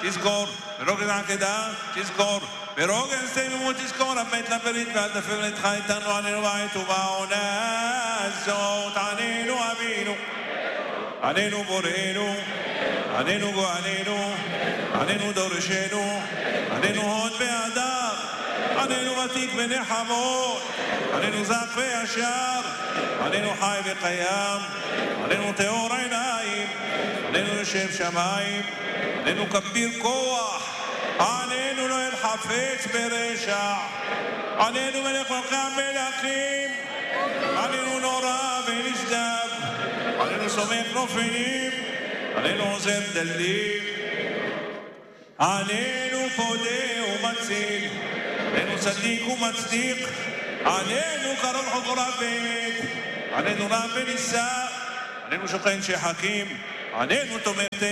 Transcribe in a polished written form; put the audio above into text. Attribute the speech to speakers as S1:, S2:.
S1: תזכור, ברוגז עקדה, תזכור, ברוגז תמימו תזכור, הבית לברית ואל תפר לתך איתנו עלינו בעת ובעונה הזאת, עלינו אבינו, עלינו בוראנו, עלינו גואלנו, עלינו דורשנו, עלינו הוד והדר, עלינו ותיק ונחמות, עלינו זך וישר, עלינו חי וקיים, עלינו טהור עיניים, עלינו יושב שמיים, עלינו כביר כוח, עלינו לא אל חפץ ברשע, עלינו מלך מלכי המלכים, עלינו נורא ונשגב, עלינו סומך נופלים, עלינו עוזר דלים, עלינו פודה ומציל, עלינו צדיק ומצדיק, עלינו קרוב חגוריו באמת, עלינו רב ונישא, עלינו שוכן שחקים, עלינו תומך